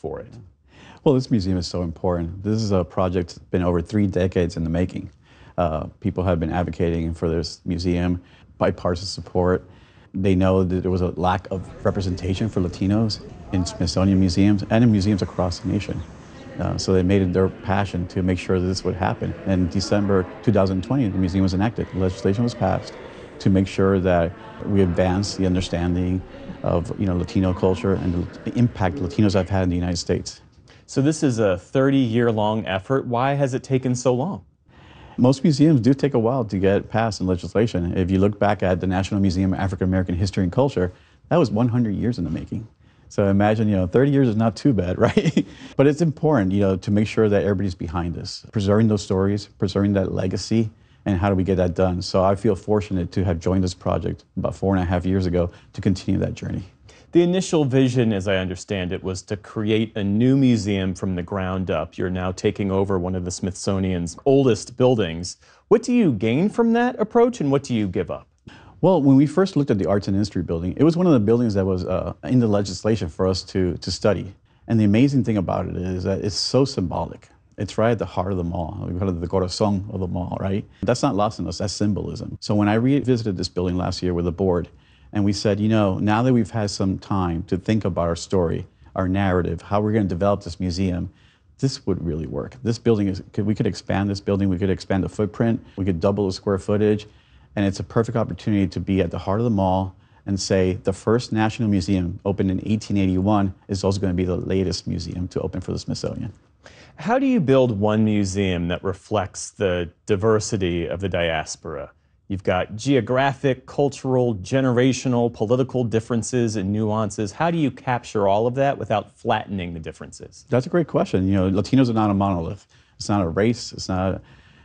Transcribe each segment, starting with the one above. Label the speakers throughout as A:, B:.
A: for it?
B: Well, this museum is so important. This is a project that's been over 3 decades in the making. People have been advocating for this museum, bipartisan support. They know that there was a lack of representation for Latinos in Smithsonian museums and in museums across the nation. So they made it their passion to make sure that this would happen. In December 2020, the museum was enacted. Legislation was passed to make sure that we advance the understanding of Latino culture and the impact Latinos have had in the United States.
A: So this is a 30-year-long effort. Why has it taken so long?
B: Most museums do take a while to get passed in legislation. If you look back at the National Museum of African American History and Culture, that was 100 years in the making. So imagine, 30 years is not too bad, right? But it's important, to make sure that everybody's behind this, preserving those stories, preserving that legacy, and how do we get that done? So I feel fortunate to have joined this project about 4.5 years ago to continue that journey.
A: The initial vision, as I understand it, was to create a new museum from the ground up. You're now taking over one of the Smithsonian's oldest buildings. What do you gain from that approach, and what do you give up?
B: Well, when we first looked at the Arts and Industry building, it was one of the buildings that was in the legislation for us to study. And the amazing thing about it is that it's so symbolic. It's right at the heart of the mall. We call it the corazón of the mall, right? That's not lost on us, that's symbolism. So when I revisited this building last year with the board, and we said, now that we've had some time to think about our story, our narrative, how we're going to develop this museum, this would really work. This building we could expand this building, we could expand the footprint, we could double the square footage, and it's a perfect opportunity to be at the heart of the mall and say the first National Museum opened in 1881 is also going to be the latest museum to open for the Smithsonian.
A: How do you build one museum that reflects the diversity of the diaspora? You've got geographic, cultural, generational, political differences and nuances. How do you capture all of that without flattening the differences?
B: That's a great question. Latinos are not a monolith. It's not a race. It's not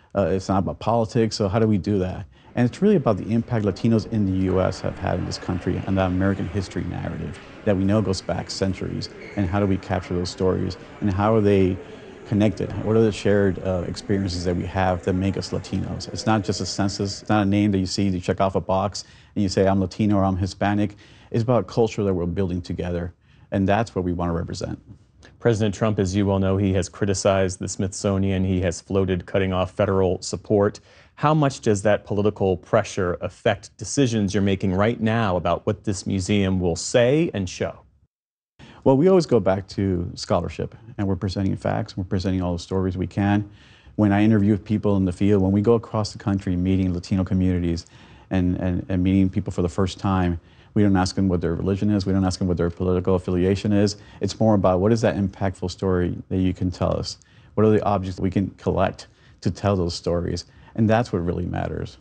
B: about politics. So how do we do that? And it's really about the impact Latinos in the U.S. have had in this country and that American history narrative that we know goes back centuries. And how do we capture those stories? And how are they connected? What are the shared experiences that we have that make us Latinos? It's not just a census. It's not a name that you see, you check off a box, and you say, I'm Latino or I'm Hispanic. It's about culture that we're building together. And that's what we want to represent.
A: President Trump, as you well know, he has criticized the Smithsonian. He has floated cutting off federal support. How much does that political pressure affect decisions you're making right now about what this museum will say and show?
B: Well, we always go back to scholarship, and we're presenting facts, we're presenting all the stories we can. When I interview people in the field, when we go across the country meeting Latino communities and meeting people for the first time, we don't ask them what their religion is, we don't ask them what their political affiliation is. It's more about what is that impactful story that you can tell us? What are the objects that we can collect to tell those stories? And that's what really matters.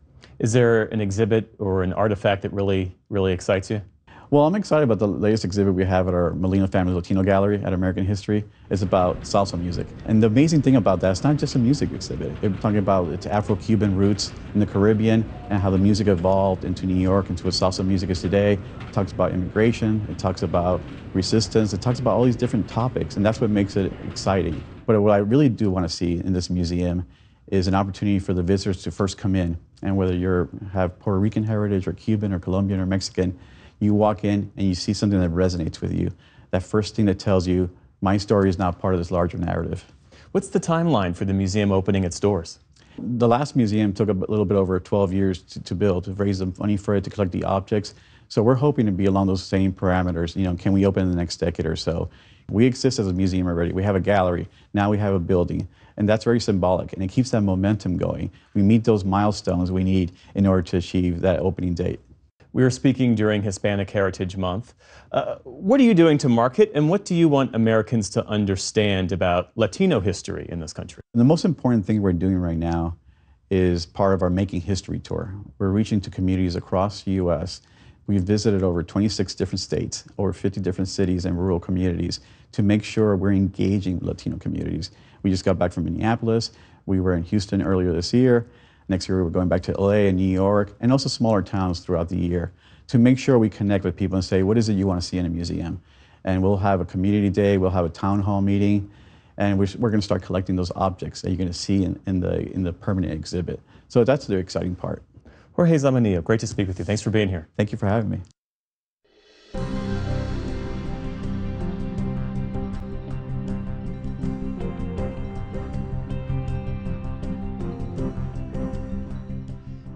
A: Is there an exhibit or an artifact that really, really excites you?
B: Well, I'm excited about the latest exhibit we have at our Molina Family Latino Gallery at American History. It's about salsa music. And the amazing thing about that, it's not just a music exhibit. We're talking about its Afro-Cuban roots in the Caribbean and how the music evolved into New York, into what salsa music is today. It talks about immigration, it talks about resistance, it talks about all these different topics, and that's what makes it exciting. But what I really do want to see in this museum is an opportunity for the visitors to first come in, and whether you have Puerto Rican heritage or Cuban or Colombian or Mexican, you walk in and you see something that resonates with you. That first thing that tells you, my story is not part of this larger narrative.
A: What's the timeline for the museum opening its doors?
B: The last museum took a little bit over 12 years to build, to raise the money for it, to collect the objects. So we're hoping to be along those same parameters. Can we open in the next decade or so? We exist as a museum already. We have a gallery. Now we have a building. And that's very symbolic, and it keeps that momentum going. We meet those milestones we need in order to achieve that opening date.
A: We were speaking during Hispanic Heritage Month. What are you doing to market, and what do you want Americans to understand about Latino history in this country?
B: The most important thing we're doing right now is part of our Making History tour. We're reaching to communities across the U.S. We've visited over 26 different states, over 50 different cities and rural communities to make sure we're engaging Latino communities. We just got back from Minneapolis. We were in Houston earlier this year. Next year, we're going back to LA and New York, and also smaller towns throughout the year to make sure we connect with people and say, what is it you want to see in a museum? And we'll have a community day, we'll have a town hall meeting, and we're going to start collecting those objects that you're going to see in the permanent exhibit. So that's the exciting part.
A: Jorge Zamanillo, great to speak with you. Thanks for being here.
B: Thank you for having me.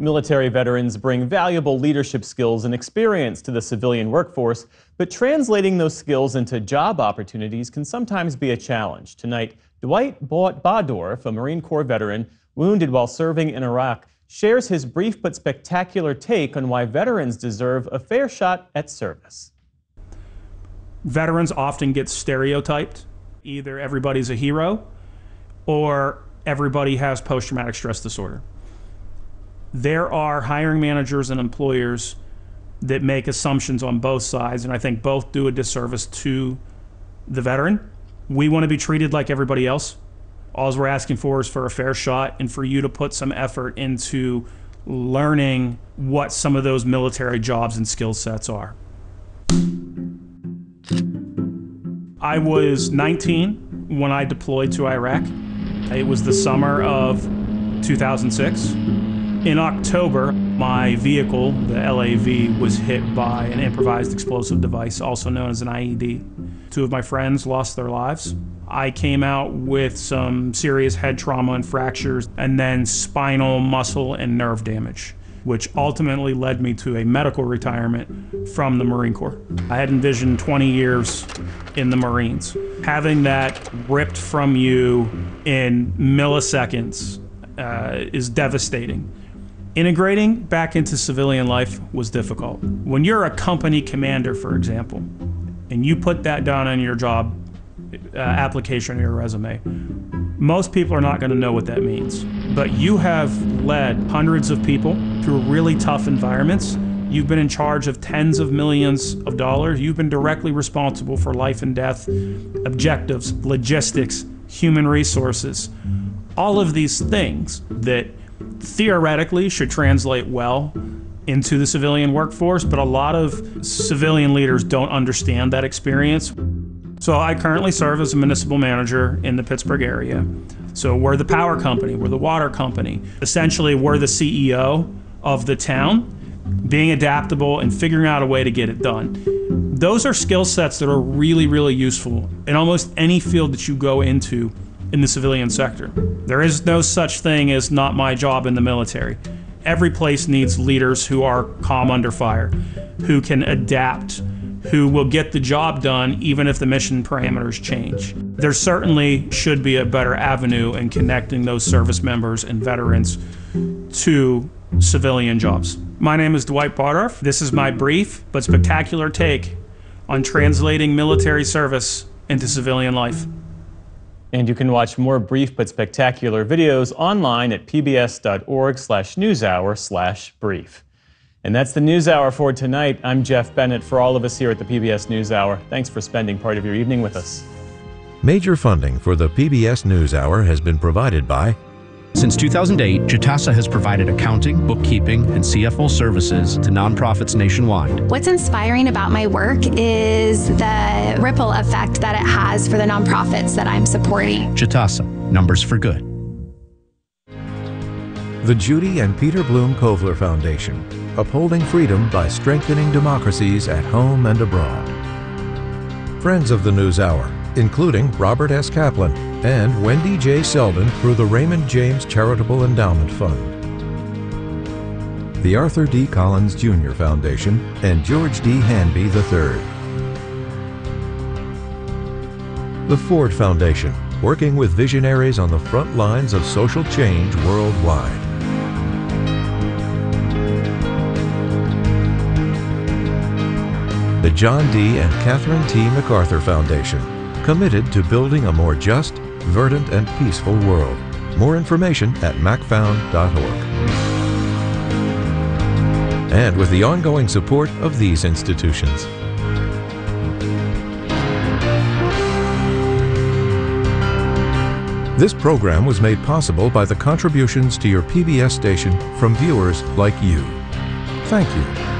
A: Military veterans bring valuable leadership skills and experience to the civilian workforce, but translating those skills into job opportunities can sometimes be a challenge. Tonight, Dwight Bawdorf, a Marine Corps veteran wounded while serving in Iraq, shares his brief but spectacular take on why veterans deserve a fair shot at service.
C: Veterans often get stereotyped. Either everybody's a hero or everybody has post-traumatic stress disorder. There are hiring managers and employers that make assumptions on both sides, and I think both do a disservice to the veteran. We want to be treated like everybody else. All we're asking for is for a fair shot and for you to put some effort into learning what some of those military jobs and skill sets are. I was 19 when I deployed to Iraq. It was the summer of 2006. In October, my vehicle, the LAV, was hit by an improvised explosive device, also known as an IED. 2 of my friends lost their lives. I came out with some serious head trauma and fractures, and then spinal, muscle, and nerve damage, which ultimately led me to a medical retirement from the Marine Corps. I had envisioned 20 years in the Marines. Having that ripped from you in milliseconds is devastating. Integrating back into civilian life was difficult. When you're a company commander, for example, and you put that down on your job application or your resume, most people are not going to know what that means. But you have led hundreds of people through really tough environments. You've been in charge of tens of millions of dollars. You've been directly responsible for life and death, objectives, logistics, human resources. All of these things that theoretically should translate well into the civilian workforce, but a lot of civilian leaders don't understand that experience. So I currently serve as a municipal manager in the Pittsburgh area. So we're the power company, we're the water company. Essentially, we're the CEO of the town, being adaptable and figuring out a way to get it done. Those are skill sets that are really, really useful in almost any field that you go into in the civilian sector. There is no such thing as not my job in the military. Every place needs leaders who are calm under fire, who can adapt, who will get the job done even if the mission parameters change. There certainly should be a better avenue in connecting those service members and veterans to civilian jobs. My name is Dwight Bawdorf. This is my brief but spectacular take on translating military service into civilian life.
A: And you can watch more brief but spectacular videos online at pbs.org/newshour/brief. And that's the NewsHour for tonight. I'm Jeff Bennett. For all of us here at the PBS NewsHour, thanks for spending part of your evening with us.
D: Major funding for the PBS NewsHour has been provided by...
E: Since 2008, Jitasa has provided accounting, bookkeeping, and CFO services to nonprofits nationwide.
F: What's inspiring about my work is the ripple effect that it has for the nonprofits that I'm supporting.
E: Jitasa, numbers for good.
D: The Judy and Peter Bloom Kovler Foundation, upholding freedom by strengthening democracies at home and abroad. Friends of the NewsHour, including Robert S. Kaplan and Wendy J. Selden through the Raymond James Charitable Endowment Fund. The Arthur D. Collins Jr. Foundation and George D. Hanby III. The Ford Foundation, working with visionaries on the front lines of social change worldwide. The John D. and Catherine T. MacArthur Foundation, committed to building a more just, verdant, and peaceful world. More information at macfound.org. And with the ongoing support of these institutions. This program was made possible by the contributions to your PBS station from viewers like you. Thank you.